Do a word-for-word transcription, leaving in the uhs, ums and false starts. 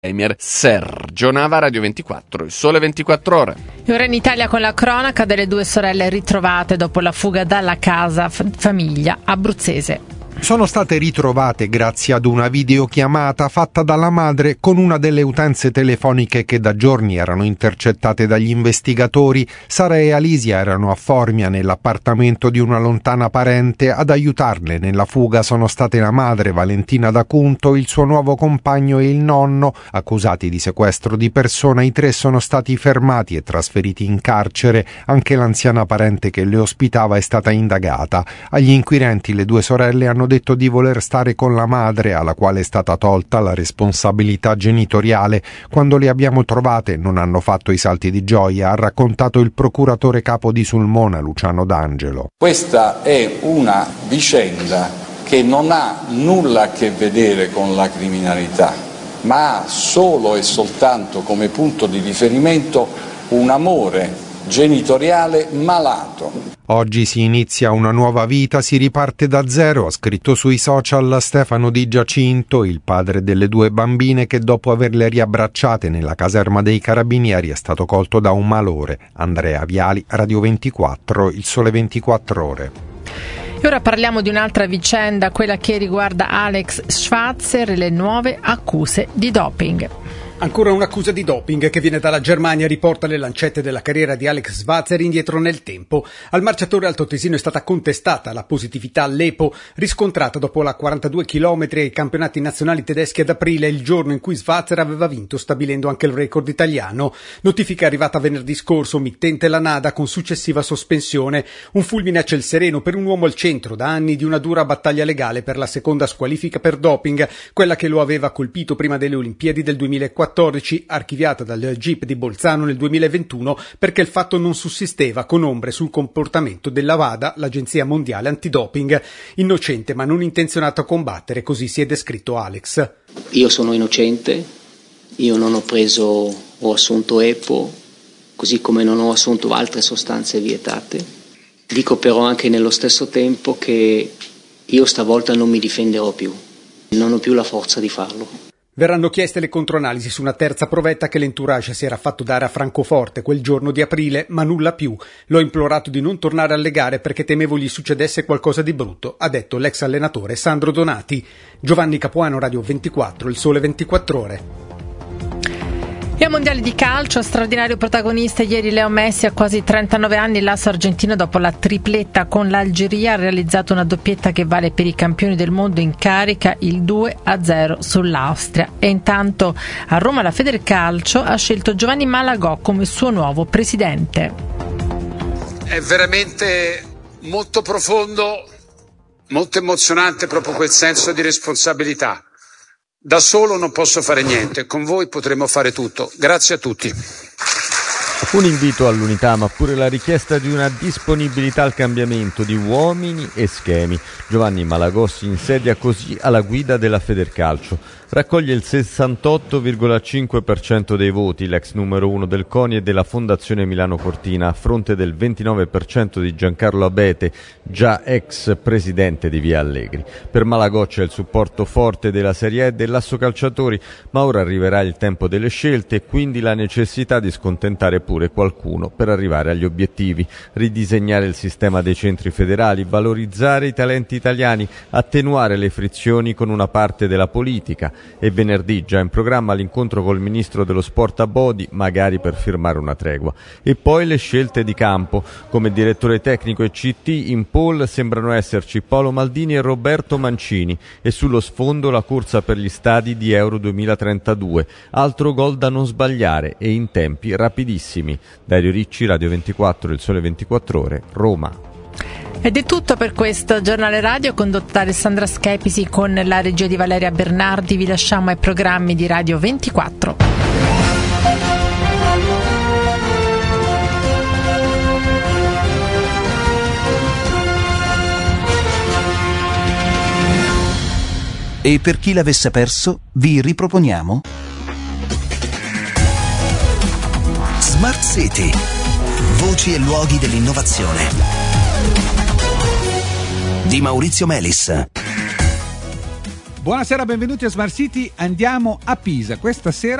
Premier Sergio Nava, Radio ventiquattro, il Sole ventiquattro Ore. E ora in Italia con la cronaca delle due sorelle ritrovate dopo la fuga dalla casa f- famiglia abruzzese. Sono state ritrovate grazie ad una videochiamata fatta dalla madre con una delle utenze telefoniche che da giorni erano intercettate dagli investigatori. Sara e Alisia erano a Formia nell'appartamento di una lontana parente. Ad aiutarle nella fuga sono state la madre Valentina D'Acunto, il suo nuovo compagno e il nonno. Accusati di sequestro di persona, i tre sono stati fermati e trasferiti in carcere. Anche l'anziana parente che le ospitava è stata indagata. Agli inquirenti le due sorelle hanno detto di voler stare con la madre, alla quale è stata tolta la responsabilità genitoriale. Quando le abbiamo trovate non hanno fatto i salti di gioia, ha raccontato il procuratore capo di Sulmona, Luciano D'Angelo. Questa è una vicenda che non ha nulla a che vedere con la criminalità, ma ha solo e soltanto come punto di riferimento un amore genitoriale malato. Oggi si inizia una nuova vita, si riparte da zero, ha scritto sui social Stefano Di Giacinto, il padre delle due bambine che dopo averle riabbracciate nella caserma dei carabinieri è stato colto da un malore. Andrea Viali, Radio ventiquattro, il Sole ventiquattro Ore. E ora parliamo di un'altra vicenda, quella che riguarda Alex Schwarzer e le nuove accuse di doping. Ancora un'accusa di doping che viene dalla Germania riporta le lancette della carriera di Alex Schwarzer indietro nel tempo. Al marciatore altoatesino è stata contestata la positività all'EPO riscontrata dopo la quarantadue chilometri ai campionati nazionali tedeschi ad aprile, il giorno in cui Schwarzer aveva vinto stabilendo anche il record italiano. Notifica arrivata venerdì scorso, mittente la NADA con successiva sospensione. Un fulmine a ciel sereno per un uomo al centro da anni di una dura battaglia legale per la seconda squalifica per doping, quella che lo aveva colpito prima delle Olimpiadi del duemilaquattordici, archiviata dal G I P di Bolzano nel duemilaventuno perché il fatto non sussisteva, con ombre sul comportamento della WADA, l'Agenzia Mondiale Antidoping. Innocente ma non intenzionato a combattere, così si è descritto Alex. Io sono innocente, io non ho preso o assunto EPO, così come non ho assunto altre sostanze vietate. Dico però anche nello stesso tempo che io stavolta non mi difenderò più, non ho più la forza di farlo. Verranno chieste le controanalisi su una terza provetta che l'entourage si era fatto dare a Francoforte quel giorno di aprile, ma nulla più. L'ho implorato di non tornare alle gare perché temevo gli succedesse qualcosa di brutto, ha detto l'ex allenatore Sandro Donati. Giovanni Capuano, Radio ventiquattro, il Sole ventiquattro Ore. E al mondiale di calcio, straordinario protagonista ieri Leo Messi, a quasi trentanove anni, l'asso argentino dopo la tripletta con l'Algeria ha realizzato una doppietta che vale per i campioni del mondo in carica, il due a zero sull'Austria. E intanto a Roma la Federcalcio ha scelto Giovanni Malagò come suo nuovo presidente. È veramente molto profondo, molto emozionante proprio quel senso di responsabilità. Da solo non posso fare niente, con voi potremo fare tutto. Grazie a tutti. Un invito all'unità, ma pure la richiesta di una disponibilità al cambiamento di uomini e schemi. Giovanni Malagò si insedia così alla guida della Federcalcio. Raccoglie il sessantotto virgola cinque per cento dei voti, l'ex numero uno del CONI e della Fondazione Milano Cortina, a fronte del ventinove per cento di Giancarlo Abete, già ex presidente di Via Allegri. Per Malagò c'è il supporto forte della Serie A e dell'Asso Calciatori, ma ora arriverà il tempo delle scelte e quindi la necessità di scontentare pure qualcuno per arrivare agli obiettivi, ridisegnare il sistema dei centri federali, valorizzare i talenti italiani, attenuare le frizioni con una parte della politica. E venerdì già in programma l'incontro col ministro dello sport Abodi, magari per firmare una tregua. E poi le scelte di campo. Come direttore tecnico e C T in pole sembrano esserci Paolo Maldini e Roberto Mancini, e sullo sfondo la corsa per gli stadi di Euro duemilatrentadue. Altro gol da non sbagliare e in tempi rapidissimi. Dario Ricci, Radio ventiquattro, il Sole ventiquattro Ore, Roma. Ed è tutto per questo giornale radio condotto da Alessandra Schepisi con la regia di Valeria Bernardi. Vi lasciamo ai programmi di Radio ventiquattro. E per chi l'avesse perso, vi riproponiamo Smart City. Voci e luoghi dell'innovazione di Maurizio Melis. Buonasera, benvenuti a Smart City. Andiamo a Pisa. Questa sera